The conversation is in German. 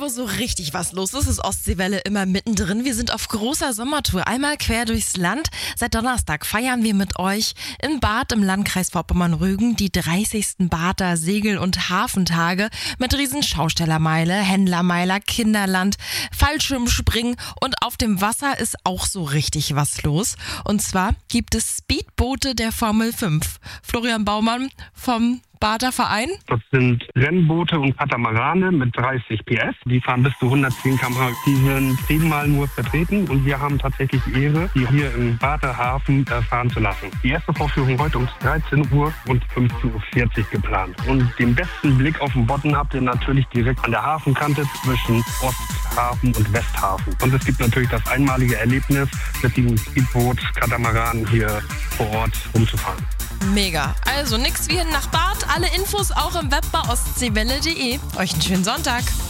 wo so richtig was los ist, ist Ostseewelle immer mittendrin. Wir sind auf großer Sommertour, einmal quer durchs Land. Seit Donnerstag feiern wir mit euch in Barth im Landkreis Vorpommern-Rügen die 30. Barther Segel- und Hafentage mit riesen Schaustellermeile, Händlermeiler, Kinderland, Fallschirmspringen und auf dem Wasser ist auch so richtig was los. Und zwar gibt es Speedboote der Formel 5. Florian Baumann vom Barther Verein. Das sind Rennboote und Katamarane mit 30 PS. Die fahren bis zu 110 km/h. Die sind 10-mal nur vertreten und wir haben tatsächlich die Ehre, die hier im Barther Hafen fahren zu lassen. Die erste Vorführung heute um 13 Uhr und 15.40 Uhr geplant. Und den besten Blick auf den Bodden habt ihr natürlich direkt an der Hafenkante zwischen Osthafen und Westhafen. Und es gibt natürlich das einmalige Erlebnis, mit diesem Speedboot Katamaran hier vor Ort rumzufahren. Mega. Also nix wie hin nach Barth. Alle Infos auch im Web bei ostseewelle.de. Euch einen schönen Sonntag.